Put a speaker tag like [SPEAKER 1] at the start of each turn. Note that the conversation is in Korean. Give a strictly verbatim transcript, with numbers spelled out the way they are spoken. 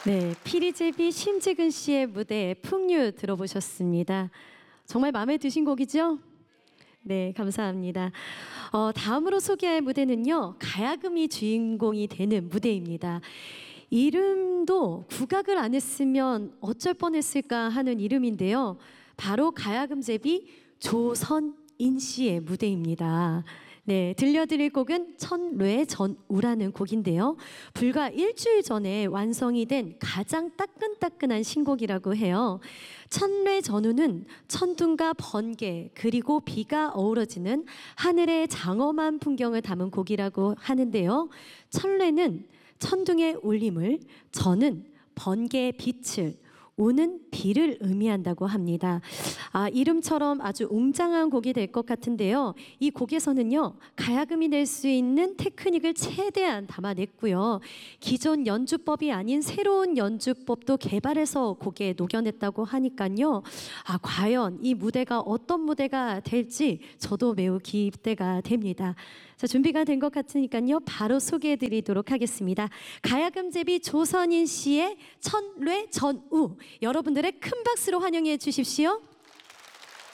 [SPEAKER 1] 네, 피리제비 심지근 씨의 무대 풍류 들어보셨습니다. 정말 마음에 드신 곡이죠? 네, 감사합니다. 어, 다음으로 소개할 무대는요, 가야금이 주인공이 되는 무대입니다. 이름도 국악을 안 했으면 어쩔 뻔했을까 하는 이름인데요. 바로 가야금 제비 조선인 씨의 무대입니다. 네, 들려드릴 곡은 천뇌 전우라는 곡인데요. 불과 일주일 전에 완성이 된 가장 따끈따끈한 신곡이라고 해요. 천뇌 전우는 천둥과 번개 그리고 비가 어우러지는 하늘의 장엄한 풍경을 담은 곡이라고 하는데요. 천뇌는 천둥의 울림을, 전은 번개의 빛을, 우는 비를 의미한다고 합니다. 아, 이름처럼 아주 웅장한 곡이 될 것 같은데요. 이 곡에서는요, 가야금이 낼 수 있는 테크닉을 최대한 담아냈고요. 기존 연주법이 아닌 새로운 연주법도 개발해서 곡에 녹여냈다고 하니까요. 아, 과연 이 무대가 어떤 무대가 될지 저도 매우 기대가 됩니다. 자, 준비가 된 것 같으니까요, 바로 소개해드리도록 하겠습니다. 가야금 제비 조선인 씨의 천뇌 전우, 여러분들의 큰 박수로 환영해 주십시오.